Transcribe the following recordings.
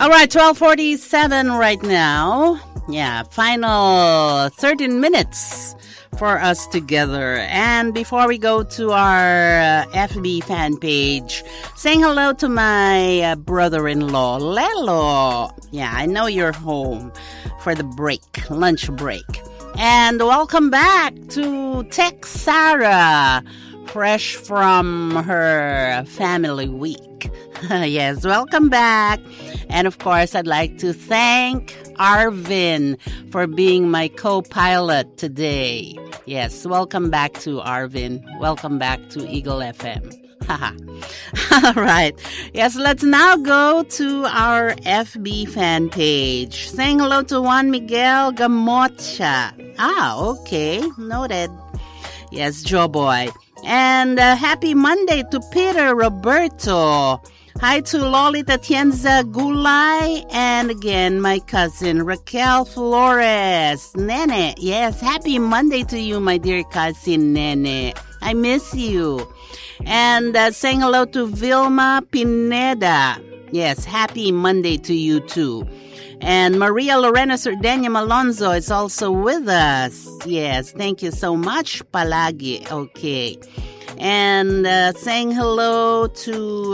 All right, 12:47 right now. Yeah, final 13 minutes for us together. And before we go to our FB fan page, saying hello to my brother-in-law, Lelo. Yeah, I know you're home for the break, lunch break. And welcome back to Tech Sarah, fresh from her family week. Yes, welcome back. And of course, I'd like to thank Arvin for being my co-pilot today. Yes, welcome back to Arvin. Welcome back to Eagle FM. All right. Yes, let's now go to our FB fan page. Saying hello to Juan Miguel Gamocha. Okay. Noted. Yes, Joe Boy. And happy Monday to Peter Roberto. Hi to Lolita Tienza Gulay. And again, my cousin Raquel Flores. Nene. Yes, happy Monday to you, my dear cousin Nene. I miss you. And saying hello to Vilma Pineda. Yes, happy Monday to you too. And Maria Lorena Sardenia Malonzo is also with us. Yes, thank you so much, palagi. Okay. And saying hello to,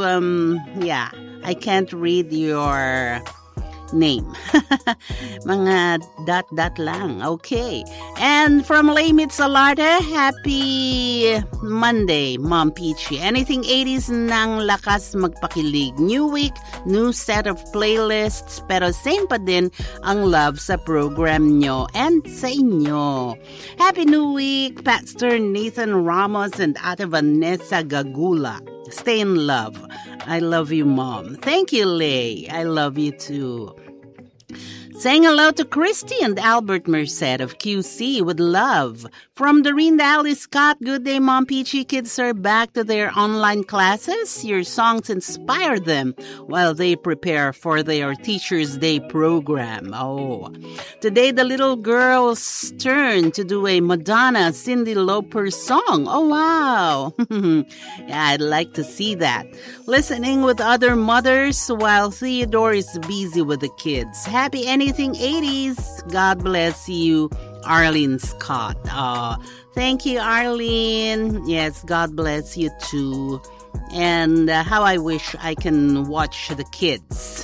I can't read your name. Mga dot lang. Okay. And from Laymit Salarte, happy Monday, Mom Peachy. Anything 80s nang lakas magpakilig. New week, new set of playlists, pero same pa din ang love sa program nyo and sa inyo. Happy New Week, Pastor Nathan Ramos and Ate Vanessa Gagula. Stay in love. I love you, Mom. Thank you, Lay. I love you too. Saying hello to Christy and Albert Merced of QC with love. From Doreen Dally Scott, good day, Mom Peachy. Kids are back to their online classes. Your songs inspire them while they prepare for their Teacher's Day program. Oh, today the little girl's turn to do a Madonna Cyndi Lauper song. Oh, wow. Yeah, I'd like to see that. Listening with other mothers while Theodore is busy with the kids. Happy anything 80s. God bless you, Arlene Scott. Thank you, Arlene. Yes, God bless you too. And how I wish I can watch the kids.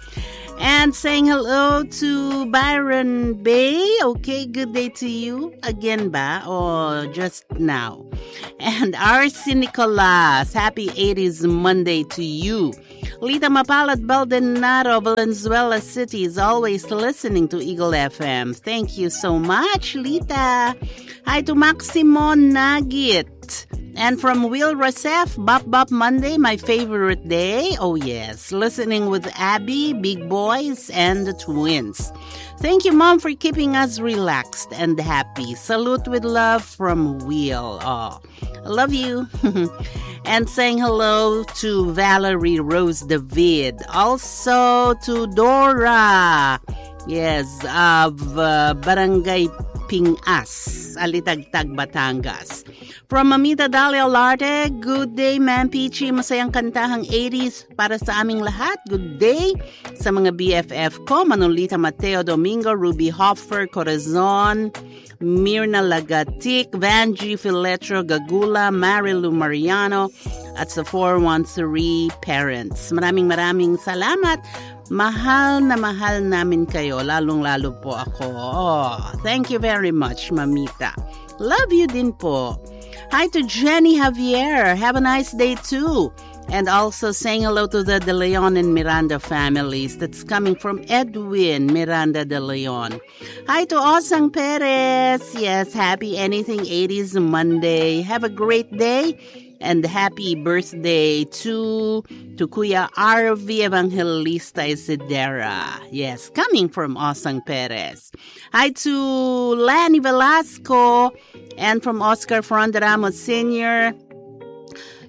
And saying hello to Byron Bay. Okay, good day to you. Again ba? Or just now? And R.C. Nicolas. Happy 80s Monday to you. Lita Mapalad Baldonado, Valenzuela City, is always listening to Eagle FM. Thank you so much, Lita. Hi to Maximo Nagit. And from Will Rasef, Bop Bop Monday, my favorite day. Oh yes, listening with Abby, Big Boys, and the twins. Thank you, Mom, for keeping us relaxed and happy. Salute with love from Will. I love you. And saying hello to Valerie Rose David. Also to Dora. Yes, of Barangay Pingas, Alitagtag, Batangas. From Mamita Dalia Olarte, good day, Ma'am Peachy. Masayang kantahang 80s para sa aming lahat. Good day sa mga BFF ko, Manolita Mateo Domingo, Ruby Hoffer, Corazon, Mirna Lagatik, Vanji Filetro Gagula, Marilu Mariano, at sa 413 parents. Maraming salamat. Mahal na mahal namin kayo, lalong-lalo po ako. Thank you very much, Mamita. Love you din po. Hi to Jenny Javier. Have a nice day too. And also saying hello to the De Leon and Miranda families. That's coming from Edwin Miranda De Leon. Hi to Osang Perez. Yes, happy anything 80s Monday. Have a great day. And happy birthday to Kuya RV Evangelista Isidera. Yes, coming from Osang Perez. Hi to Lanny Velasco and from Oscar Fronda Ramos Sr.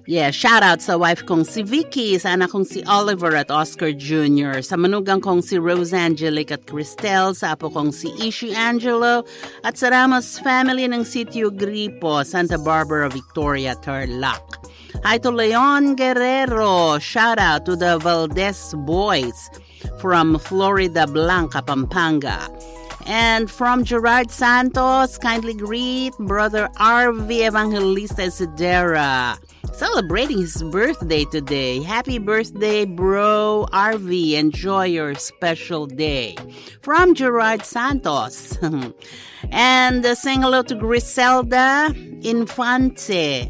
Yeah, shout out sa wife kong si Vicky, sa anak kong si Oliver at Oscar Jr., sa manugang kong si Rose Angelic at Cristel, sa apo kong si Ishi Angelo, at sa Ramos family ng Sitio Gripo, Santa Barbara, Victoria, Tarlac. Hi to Leon Guerrero. Shout out to the Valdez boys from Florida Blanca, Pampanga. And from Gerard Santos, kindly greet Brother RV Evangelista Isidera, celebrating his birthday today. Happy birthday, bro RV. Enjoy your special day. From Gerard Santos. And saying hello to Griselda Infante.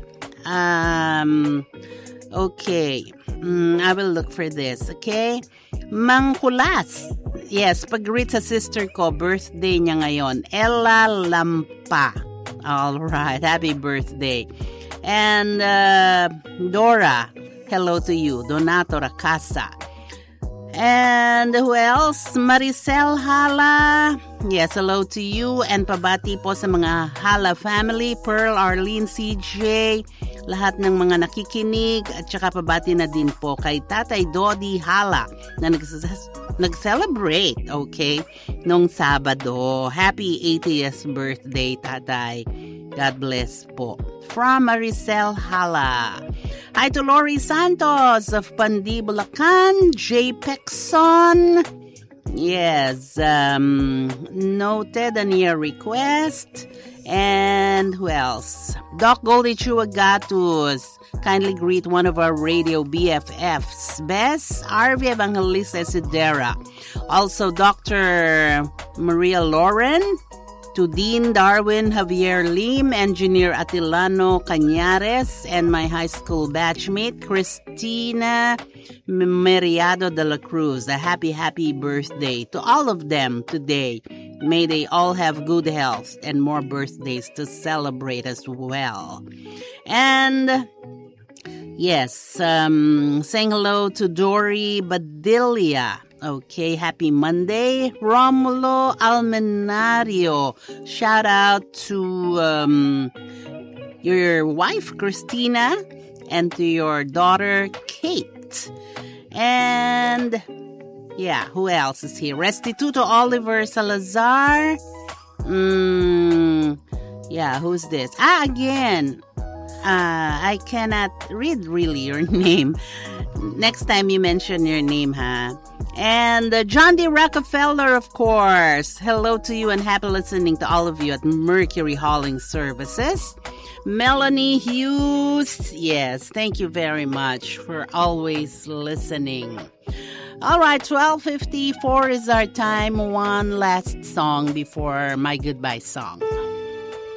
Okay. I will look for this, okay? Mangkulas. Yes, pag-greet sa sister ko, birthday niya ngayon. Ella Lampa. All right, happy birthday. And Dora, hello to you. Donato Racasa. And who else? Maricel Hala. Yes, hello to you. And pabati po sa mga Hala family. Pearl, Arlene, CJ, lahat ng mga nakikinig. At saka pabati na din po kay Tatay Dodi Hala na nag-celebrate, okay, nung Sabado. Happy 80th birthday, Tatay. God bless po. From Maricel Hala. Hi to Lori Santos of Pandi, Bulacan. J. Pexon. Yes, noted on your request. And who else? Doc Goldie Chuagatus. Kindly greet one of our radio BFFs. Bess RV Evangelista Isidera. Also Dr. Maria Lauren. To Dean Darwin Javier Lim, Engineer Atilano Cañares, and my high school batchmate, Cristina Meriado de la Cruz. A happy birthday to all of them today. May they all have good health and more birthdays to celebrate as well. And yes, saying hello to Dory Badilla. Okay, happy Monday. Romulo Almenario. Shout out to your wife, Christina, and to your daughter, Kate. And yeah, who else is here? Restituto Oliver Salazar. Yeah, who's this? Again. I cannot read really your name. Next time you mention your name, huh? And John D. Rockefeller, of course. Hello to you and happy listening to all of you at Mercury Hauling Services. Melanie Hughes. Yes, thank you very much for always listening. All right, 12:54 is our time. One last song before my goodbye song.